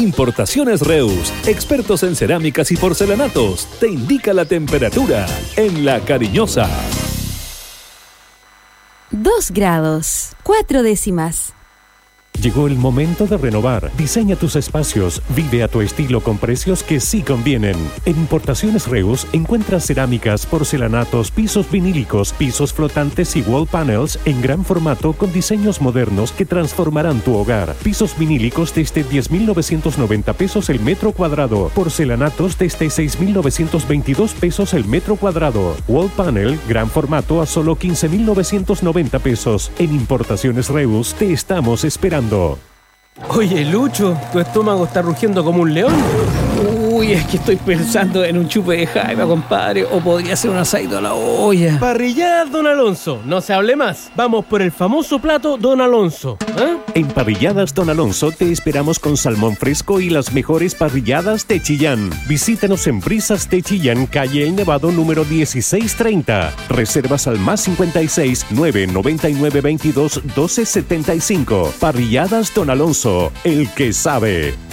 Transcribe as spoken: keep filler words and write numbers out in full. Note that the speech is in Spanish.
Importaciones Reus, expertos en cerámicas y porcelanatos, te indica la temperatura en La Cariñosa. Dos grados, cuatro décimas. Llegó el momento de renovar. Diseña tus espacios. Vive a tu estilo con precios que sí convienen. En Importaciones Reus encuentras cerámicas, porcelanatos, pisos vinílicos, pisos flotantes y wall panels en gran formato con diseños modernos que transformarán tu hogar. Pisos vinílicos desde diez mil novecientos noventa pesos el metro cuadrado. Porcelanatos desde seis mil novecientos veintidós pesos el metro cuadrado. Wall panel, gran formato a solo quince mil novecientos noventa pesos. En Importaciones Reus te estamos esperando. Oye, Lucho, tu estómago está rugiendo como un león. Uy, es que estoy pensando en un chupe de jaiba, compadre, o podría ser un asadito a la olla. Parrilladas Don Alonso, no se hable más. Vamos por el famoso plato Don Alonso. ¿Eh? En Parrilladas Don Alonso te esperamos con salmón fresco y las mejores parrilladas de Chillán. Visítanos en Brisas de Chillán, calle El Nevado número dieciséis treinta. Reservas al más cincuenta y seis, nueve noventa y nueve veintidós doce setenta y cinco. Parrilladas Don Alonso, el que sabe.